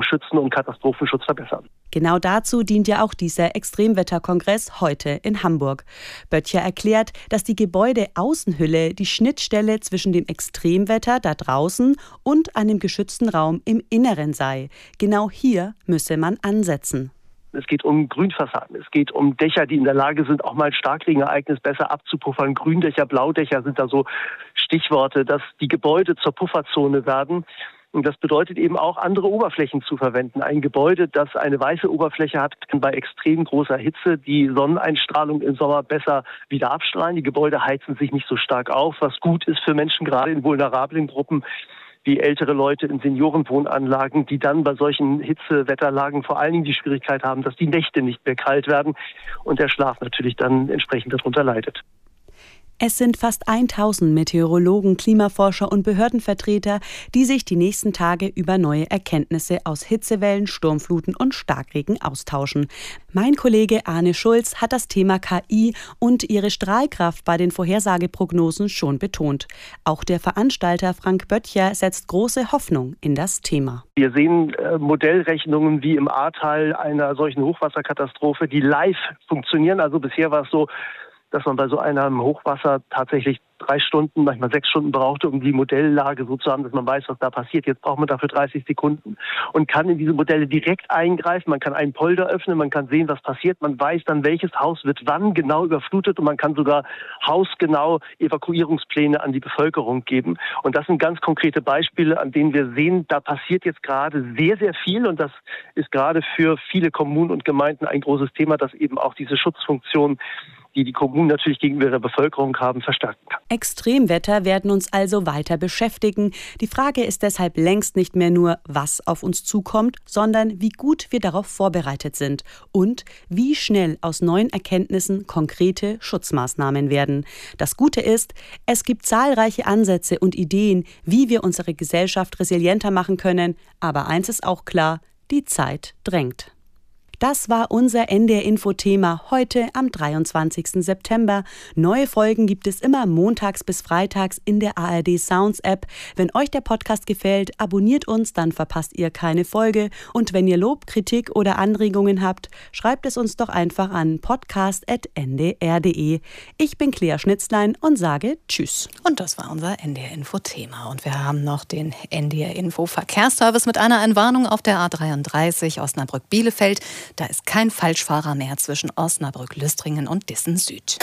schützen und Katastrophenschutz verbessern. Genau dazu dient ja auch dieser Extremwetterkongress heute in Hamburg. Böttcher erklärt, dass die Gebäudeaußenhülle die Schnittstelle zwischen dem Extremwetter da draußen und einem geschützten Raum im Inneren sei. Genau hier müsse man ansetzen. Es geht um Grünfassaden, es geht um Dächer, die in der Lage sind, auch mal ein Starkregenereignis besser abzupuffern. Gründächer, Blaudächer sind da so Stichworte, dass die Gebäude zur Pufferzone werden. Und das bedeutet eben auch, andere Oberflächen zu verwenden. Ein Gebäude, das eine weiße Oberfläche hat, kann bei extrem großer Hitze die Sonneneinstrahlung im Sommer besser wieder abstrahlen. Die Gebäude heizen sich nicht so stark auf, was gut ist für Menschen, gerade in vulnerablen Gruppen, wie ältere Leute in Seniorenwohnanlagen, die dann bei solchen Hitzewetterlagen vor allen Dingen die Schwierigkeit haben, dass die Nächte nicht mehr kalt werden und der Schlaf natürlich dann entsprechend darunter leidet. Es sind fast 1000 Meteorologen, Klimaforscher und Behördenvertreter, die sich die nächsten Tage über neue Erkenntnisse aus Hitzewellen, Sturmfluten und Starkregen austauschen. Mein Kollege Arne Schulz hat das Thema KI und ihre Strahlkraft bei den Vorhersageprognosen schon betont. Auch der Veranstalter Frank Böttcher setzt große Hoffnung in das Thema. Wir sehen Modellrechnungen wie im Ahrtal einer solchen Hochwasserkatastrophe, die live funktionieren. Also bisher war es so, dass man bei so einem Hochwasser tatsächlich 3 Stunden, manchmal 6 Stunden brauchte, um die Modelllage so zu haben, dass man weiß, was da passiert. Jetzt braucht man dafür 30 Sekunden und kann in diese Modelle direkt eingreifen. Man kann einen Polder öffnen, man kann sehen, was passiert. Man weiß dann, welches Haus wird wann genau überflutet und man kann sogar hausgenau Evakuierungspläne an die Bevölkerung geben. Und das sind ganz konkrete Beispiele, an denen wir sehen, da passiert jetzt gerade sehr, sehr viel. Und das ist gerade für viele Kommunen und Gemeinden ein großes Thema, dass eben auch diese Schutzfunktion, die Kommunen natürlich gegenüber ihrer Bevölkerung haben, verstärken kann. Extremwetter werden uns also weiter beschäftigen. Die Frage ist deshalb längst nicht mehr nur, was auf uns zukommt, sondern wie gut wir darauf vorbereitet sind und wie schnell aus neuen Erkenntnissen konkrete Schutzmaßnahmen werden. Das Gute ist, es gibt zahlreiche Ansätze und Ideen, wie wir unsere Gesellschaft resilienter machen können. Aber eins ist auch klar, die Zeit drängt. Das war unser NDR-Info-Thema heute am 23. September. Neue Folgen gibt es immer montags bis freitags in der ARD Sounds App. Wenn euch der Podcast gefällt, abonniert uns, dann verpasst ihr keine Folge. Und wenn ihr Lob, Kritik oder Anregungen habt, schreibt es uns doch einfach an podcast@ndr.de. Ich bin Claire Schnitzlein und sage Tschüss. Und das war unser NDR-Info-Thema. Und wir haben noch den NDR-Info-Verkehrsservice mit einer Entwarnung auf der A33 Osnabrück-Bielefeld. Da ist kein Falschfahrer mehr zwischen Osnabrück-Lüstringen und Dissen Süd.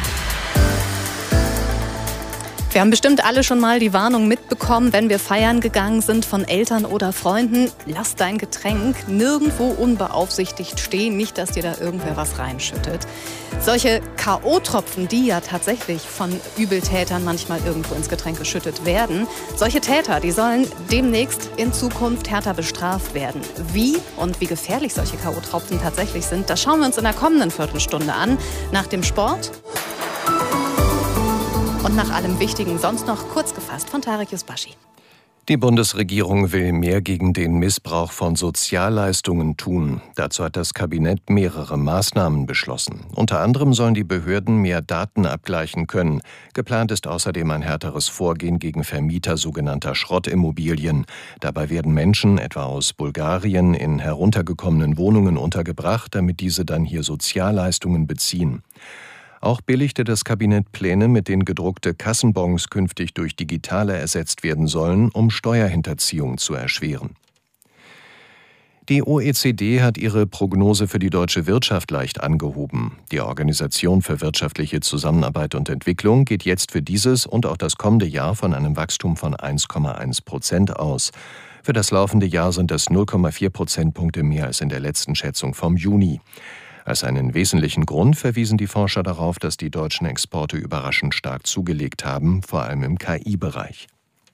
Wir haben bestimmt alle schon mal die Warnung mitbekommen, wenn wir feiern gegangen sind von Eltern oder Freunden. Lass dein Getränk nirgendwo unbeaufsichtigt stehen, nicht, dass dir da irgendwer was reinschüttet. Solche K.O.-Tropfen, die ja tatsächlich von Übeltätern manchmal irgendwo ins Getränk geschüttet werden, solche Täter, die sollen demnächst in Zukunft härter bestraft werden. Wie und wie gefährlich solche K.O.-Tropfen tatsächlich sind, das schauen wir uns in der kommenden Viertelstunde an. Nach dem Sport und nach allem Wichtigen sonst noch kurz gefasst von Tarek Yusbashi. Die Bundesregierung will mehr gegen den Missbrauch von Sozialleistungen tun. Dazu hat das Kabinett mehrere Maßnahmen beschlossen. Unter anderem sollen die Behörden mehr Daten abgleichen können. Geplant ist außerdem ein härteres Vorgehen gegen Vermieter sogenannter Schrottimmobilien. Dabei werden Menschen, etwa aus Bulgarien, in heruntergekommenen Wohnungen untergebracht, damit diese dann hier Sozialleistungen beziehen. Auch billigte das Kabinett Pläne, mit denen gedruckte Kassenbons künftig durch digitale ersetzt werden sollen, um Steuerhinterziehung zu erschweren. Die OECD hat ihre Prognose für die deutsche Wirtschaft leicht angehoben. Die Organisation für wirtschaftliche Zusammenarbeit und Entwicklung geht jetzt für dieses und auch das kommende Jahr von einem Wachstum von 1,1% aus. Für das laufende Jahr sind das 0,4 Prozentpunkte mehr als in der letzten Schätzung vom Juni. Als einen wesentlichen Grund verwiesen die Forscher darauf, dass die deutschen Exporte überraschend stark zugelegt haben, vor allem im KI-Bereich.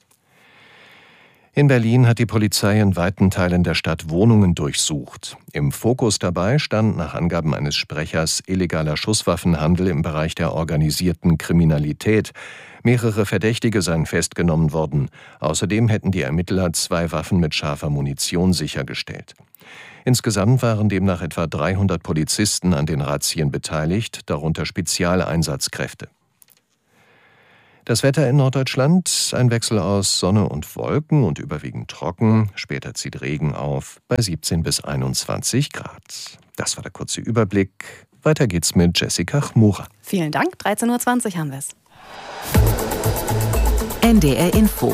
In Berlin hat die Polizei in weiten Teilen der Stadt Wohnungen durchsucht. Im Fokus dabei stand nach Angaben eines Sprechers illegaler Schusswaffenhandel im Bereich der organisierten Kriminalität. Mehrere Verdächtige seien festgenommen worden. Außerdem hätten die Ermittler 2 Waffen mit scharfer Munition sichergestellt. Insgesamt waren demnach etwa 300 Polizisten an den Razzien beteiligt, darunter Spezialeinsatzkräfte. Das Wetter in Norddeutschland, ein Wechsel aus Sonne und Wolken und überwiegend trocken. Später zieht Regen auf bei 17 bis 21 Grad. Das war der kurze Überblick. Weiter geht's mit Jessica Chmura. Vielen Dank, 13.20 Uhr haben wir es. NDR Info.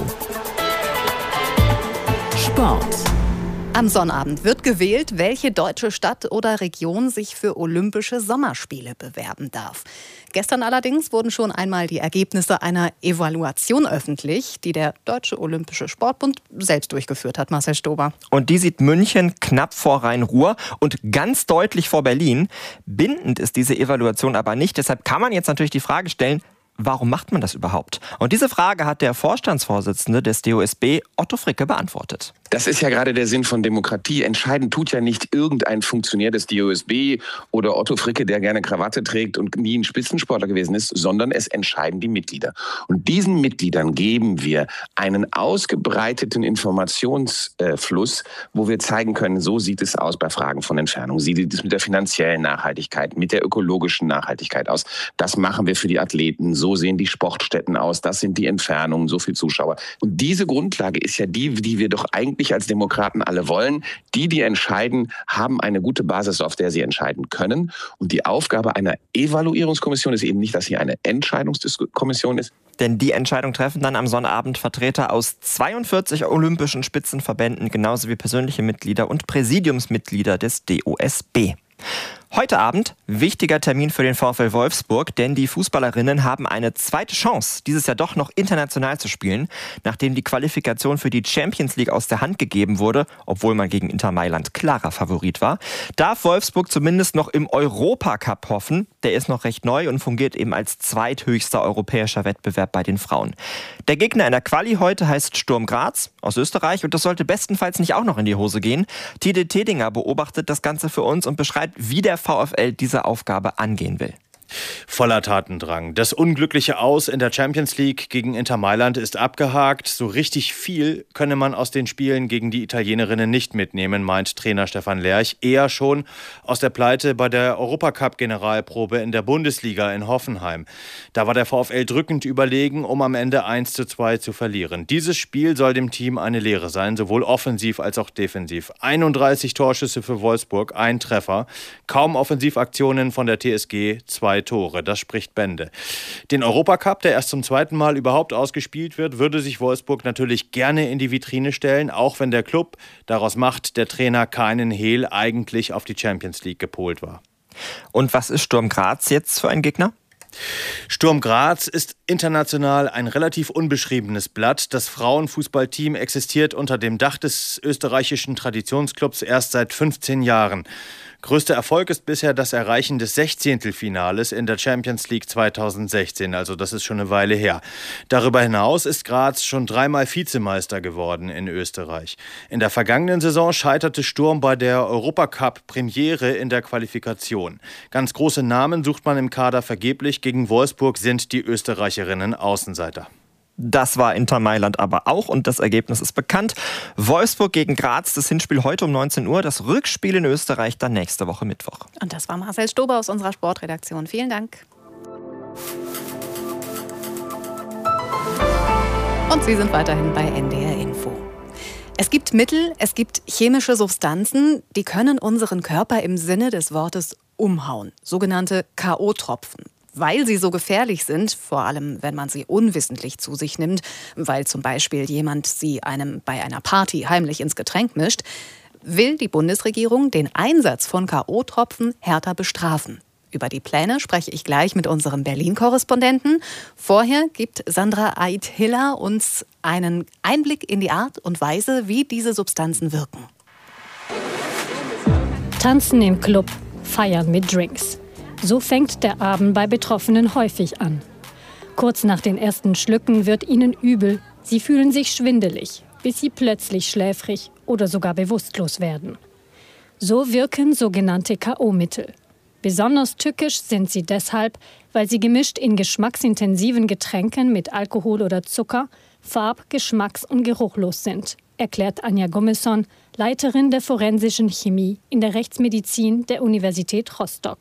Sport. Am Sonnabend wird gewählt, welche deutsche Stadt oder Region sich für Olympische Sommerspiele bewerben darf. Gestern allerdings wurden schon einmal die Ergebnisse einer Evaluation öffentlich, die der Deutsche Olympische Sportbund selbst durchgeführt hat, Marcel Stober. Und die sieht München knapp vor Rhein-Ruhr und ganz deutlich vor Berlin. Bindend ist diese Evaluation aber nicht. Deshalb kann man jetzt natürlich die Frage stellen, warum macht man das überhaupt? Und diese Frage hat der Vorstandsvorsitzende des DOSB, Otto Fricke, beantwortet. Das ist ja gerade der Sinn von Demokratie. Entscheiden tut ja nicht irgendein Funktionär des DOSB oder Otto Fricke, der gerne Krawatte trägt und nie ein Spitzensportler gewesen ist, sondern es entscheiden die Mitglieder. Und diesen Mitgliedern geben wir einen ausgebreiteten Informationsfluss, wo wir zeigen können, so sieht es aus bei Fragen von Entfernung. Sieht es mit der finanziellen Nachhaltigkeit, mit der ökologischen Nachhaltigkeit aus. Das machen wir für die Athleten. So sehen die Sportstätten aus. Das sind die Entfernungen, so viel Zuschauer. Und diese Grundlage ist ja die wir doch eigentlich als Demokraten alle wollen. Die entscheiden, haben eine gute Basis, auf der sie entscheiden können. Und die Aufgabe einer Evaluierungskommission ist eben nicht, dass sie eine Entscheidungskommission ist. Denn die Entscheidung treffen dann am Sonnabend Vertreter aus 42 olympischen Spitzenverbänden, genauso wie persönliche Mitglieder und Präsidiumsmitglieder des DOSB. Heute Abend wichtiger Termin für den VfL Wolfsburg, denn die Fußballerinnen haben eine zweite Chance, dieses Jahr doch noch international zu spielen, nachdem die Qualifikation für die Champions League aus der Hand gegeben wurde, obwohl man gegen Inter Mailand klarer Favorit war. Darf Wolfsburg zumindest noch im Europacup hoffen, der ist noch recht neu und fungiert eben als zweithöchster europäischer Wettbewerb bei den Frauen. Der Gegner in der Quali heute heißt Sturm Graz aus Österreich und das sollte bestenfalls nicht auch noch in die Hose gehen. Tide Tedinger beobachtet das Ganze für uns und beschreibt, wie der VfL diese Aufgabe angehen will. Voller Tatendrang. Das unglückliche Aus in der Champions League gegen Inter Mailand ist abgehakt. So richtig viel könne man aus den Spielen gegen die Italienerinnen nicht mitnehmen, meint Trainer Stefan Lerch. Eher schon aus der Pleite bei der Europacup-Generalprobe in der Bundesliga in Hoffenheim. Da war der VfL drückend überlegen, um am Ende 1:2 zu verlieren. Dieses Spiel soll dem Team eine Lehre sein, sowohl offensiv als auch defensiv. 31 Torschüsse für Wolfsburg, 1 Treffer. Kaum Offensivaktionen von der TSG, 2 Tore. Das spricht Bände. Den Europacup, der erst zum zweiten Mal überhaupt ausgespielt wird, würde sich Wolfsburg natürlich gerne in die Vitrine stellen, auch wenn der Club, daraus macht der Trainer keinen Hehl, eigentlich auf die Champions League gepolt war. Und was ist Sturm Graz jetzt für ein Gegner? Sturm Graz ist international ein relativ unbeschriebenes Blatt. Das Frauenfußballteam existiert unter dem Dach des österreichischen Traditionsclubs erst seit 15 Jahren. Größter Erfolg ist bisher das Erreichen des 16. in der Champions League 2016, also das ist schon eine Weile her. Darüber hinaus ist Graz schon 3-mal Vizemeister geworden in Österreich. In der vergangenen Saison scheiterte Sturm bei der Europacup-Premiere in der Qualifikation. Ganz große Namen sucht man im Kader vergeblich. Gegen Wolfsburg sind die Österreicherinnen Außenseiter. Das war Inter Mailand aber auch und das Ergebnis ist bekannt. Wolfsburg gegen Graz, das Hinspiel heute um 19 Uhr, das Rückspiel in Österreich dann nächste Woche Mittwoch. Und das war Marcel Stober aus unserer Sportredaktion. Vielen Dank. Und Sie sind weiterhin bei NDR Info. Es gibt Mittel, es gibt chemische Substanzen, die können unseren Körper im Sinne des Wortes umhauen. Sogenannte K.O.-Tropfen. Weil sie so gefährlich sind, vor allem wenn man sie unwissentlich zu sich nimmt, weil zum Beispiel jemand sie einem bei einer Party heimlich ins Getränk mischt, will die Bundesregierung den Einsatz von K.O.-Tropfen härter bestrafen. Über die Pläne spreche ich gleich mit unserem Berlin-Korrespondenten. Vorher gibt Sandra Eid-Hiller uns einen Einblick in die Art und Weise, wie diese Substanzen wirken. Tanzen im Club, feiern mit Drinks. So fängt der Abend bei Betroffenen häufig an. Kurz nach den ersten Schlücken wird ihnen übel. Sie fühlen sich schwindelig, bis sie plötzlich schläfrig oder sogar bewusstlos werden. So wirken sogenannte K.O.-Mittel. Besonders tückisch sind sie deshalb, weil sie gemischt in geschmacksintensiven Getränken mit Alkohol oder Zucker farb-, geschmacks- und geruchlos sind, erklärt Anja Gummelson, Leiterin der forensischen Chemie in der Rechtsmedizin der Universität Rostock.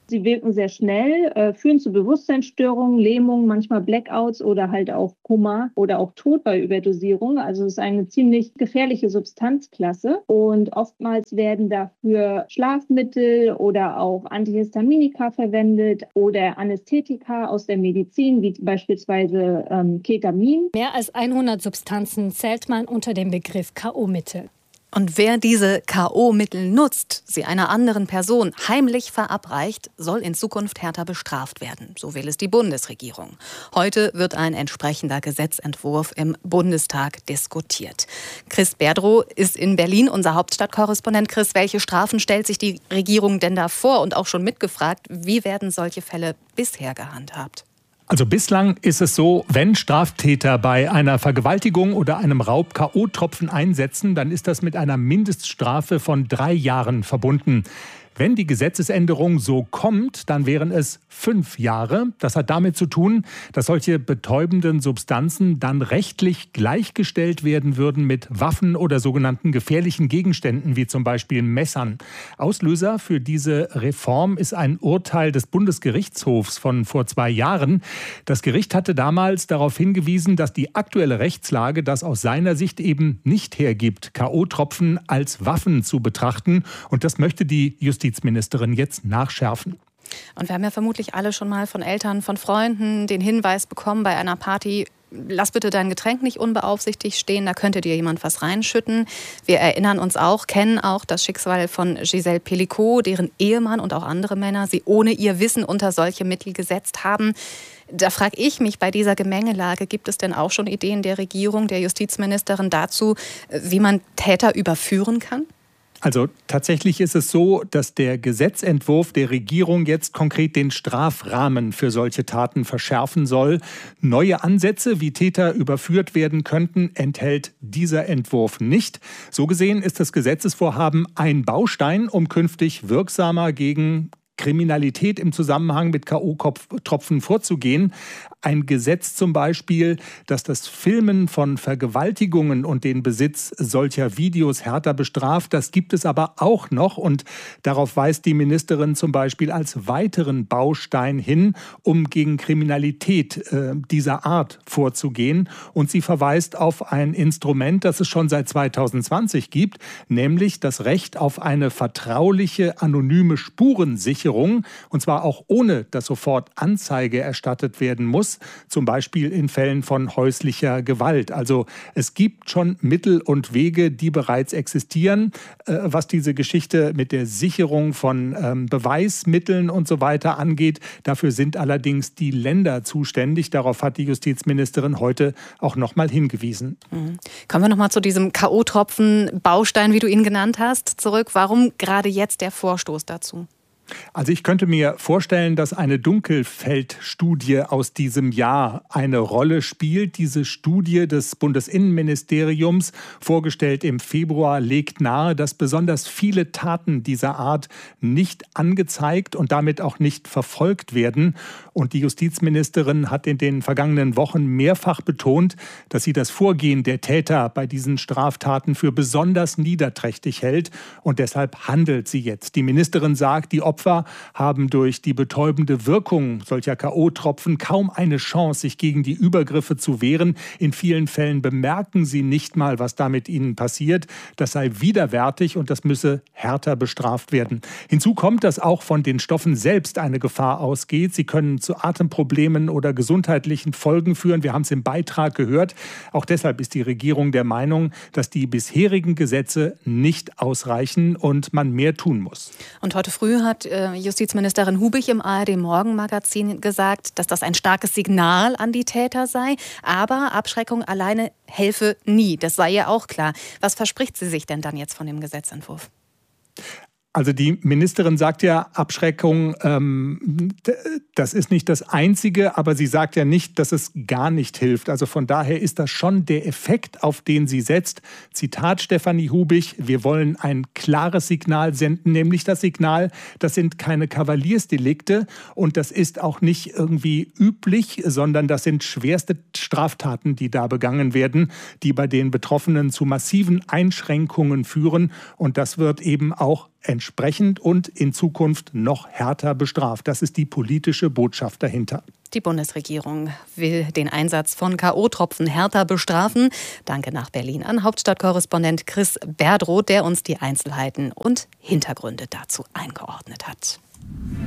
Sie wirken sehr schnell, führen zu Bewusstseinsstörungen, Lähmungen, manchmal Blackouts oder halt auch Koma oder auch Tod bei Überdosierung. Also es ist eine ziemlich gefährliche Substanzklasse und oftmals werden dafür Schlafmittel oder auch Antihistaminika verwendet oder Anästhetika aus der Medizin, wie beispielsweise Ketamin. Mehr als 100 Substanzen zählt man unter dem Begriff K.O.-Mittel. Und wer diese K.O.-Mittel nutzt, sie einer anderen Person heimlich verabreicht, soll in Zukunft härter bestraft werden. So will es die Bundesregierung. Heute wird ein entsprechender Gesetzentwurf im Bundestag diskutiert. Chris Berdrow ist in Berlin unser Hauptstadtkorrespondent. Chris, welche Strafen stellt sich die Regierung denn da vor? Und auch schon mitgefragt, wie werden solche Fälle bisher gehandhabt? Also bislang ist es so, wenn Straftäter bei einer Vergewaltigung oder einem Raub K.O.-Tropfen einsetzen, dann ist das mit einer Mindeststrafe von 3 Jahren verbunden. Wenn die Gesetzesänderung so kommt, dann wären es 5 Jahre. Das hat damit zu tun, dass solche betäubenden Substanzen dann rechtlich gleichgestellt werden würden mit Waffen oder sogenannten gefährlichen Gegenständen, wie zum Beispiel Messern. Auslöser für diese Reform ist ein Urteil des Bundesgerichtshofs von vor 2 Jahren. Das Gericht hatte damals darauf hingewiesen, dass die aktuelle Rechtslage das aus seiner Sicht eben nicht hergibt, K.O.-Tropfen als Waffen zu betrachten. Und das möchte die Justizministerin jetzt nachschärfen. Und wir haben ja vermutlich alle schon mal von Eltern, von Freunden den Hinweis bekommen bei einer Party: Lass bitte dein Getränk nicht unbeaufsichtigt stehen, da könnte dir jemand was reinschütten. Wir erinnern uns auch, kennen auch das Schicksal von Gisèle Pelicot, deren Ehemann und auch andere Männer sie ohne ihr Wissen unter solche Mittel gesetzt haben. Da frage ich mich bei dieser Gemengelage, gibt es denn auch schon Ideen der Regierung, der Justizministerin dazu, wie man Täter überführen kann? Also tatsächlich ist es so, dass der Gesetzentwurf der Regierung jetzt konkret den Strafrahmen für solche Taten verschärfen soll. Neue Ansätze, wie Täter überführt werden könnten, enthält dieser Entwurf nicht. So gesehen ist das Gesetzesvorhaben ein Baustein, um künftig wirksamer gegen Kriminalität im Zusammenhang mit K.O.-Tropfen vorzugehen. Ein Gesetz zum Beispiel, das das Filmen von Vergewaltigungen und den Besitz solcher Videos härter bestraft. Das gibt es aber auch noch und darauf weist die Ministerin zum Beispiel als weiteren Baustein hin, um gegen Kriminalität dieser Art vorzugehen. Und sie verweist auf ein Instrument, das es schon seit 2020 gibt, nämlich das Recht auf eine vertrauliche, anonyme Spurensicherung, und zwar auch ohne, dass sofort Anzeige erstattet werden muss. Zum Beispiel in Fällen von häuslicher Gewalt. Also es gibt schon Mittel und Wege, die bereits existieren, was diese Geschichte mit der Sicherung von Beweismitteln und so weiter angeht. Dafür sind allerdings die Länder zuständig. Darauf hat die Justizministerin heute auch noch mal hingewiesen. Kommen wir noch mal zu diesem K.O.-Tropfen-Baustein, wie du ihn genannt hast, zurück. Warum gerade jetzt der Vorstoß dazu? Also ich könnte mir vorstellen, dass eine Dunkelfeldstudie aus diesem Jahr eine Rolle spielt. Diese Studie des Bundesinnenministeriums, vorgestellt im Februar, legt nahe, dass besonders viele Taten dieser Art nicht angezeigt und damit auch nicht verfolgt werden. Und die Justizministerin hat in den vergangenen Wochen mehrfach betont, dass sie das Vorgehen der Täter bei diesen Straftaten für besonders niederträchtig hält. Und deshalb handelt sie jetzt. Die Ministerin sagt, die Opfer haben durch die betäubende Wirkung solcher K.O.-Tropfen kaum eine Chance, sich gegen die Übergriffe zu wehren. In vielen Fällen bemerken sie nicht mal, was da mit ihnen passiert. Das sei widerwärtig und das müsse härter bestraft werden. Hinzu kommt, dass auch von den Stoffen selbst eine Gefahr ausgeht. Sie können zu Atemproblemen oder gesundheitlichen Folgen führen. Wir haben es im Beitrag gehört. Auch deshalb ist die Regierung der Meinung, dass die bisherigen Gesetze nicht ausreichen und man mehr tun muss. Und heute früh hat Justizministerin Hubig im ARD-Morgenmagazin gesagt, dass das ein starkes Signal an die Täter sei. Aber Abschreckung alleine helfe nie. Das sei ja auch klar. Was verspricht sie sich denn dann jetzt von dem Gesetzentwurf? Also die Ministerin sagt ja, Abschreckung, das ist nicht das Einzige, aber sie sagt ja nicht, dass es gar nicht hilft. Also von daher ist das schon der Effekt, auf den sie setzt. Zitat Stefanie Hubig: Wir wollen ein klares Signal senden, nämlich das Signal, das sind keine Kavaliersdelikte und das ist auch nicht irgendwie üblich, sondern das sind schwerste Straftaten, die da begangen werden, die bei den Betroffenen zu massiven Einschränkungen führen und das wird eben auch entsprechend entsprechend und in Zukunft noch härter bestraft. Das ist die politische Botschaft dahinter. Die Bundesregierung will den Einsatz von K.O.-Tropfen härter bestrafen. Danke nach Berlin an Hauptstadtkorrespondent Chris Berdroth, der uns die Einzelheiten und Hintergründe dazu eingeordnet hat.